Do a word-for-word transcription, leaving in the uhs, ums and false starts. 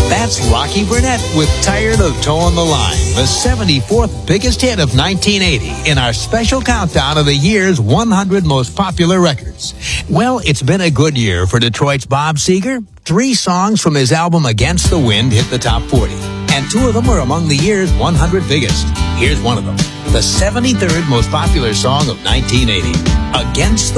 That's Rocky Burnett with Tired of Towing the Line, the seventy-fourth biggest hit of nineteen eighty in our special countdown of the year's one hundred most popular records. Well, it's been a good year for Detroit's Bob Seger. Three songs from his album Against the Wind hit the top forty, and two of them were among the year's one hundred biggest. Here's one of them, the seventy-third most popular song of nineteen eighty, Against the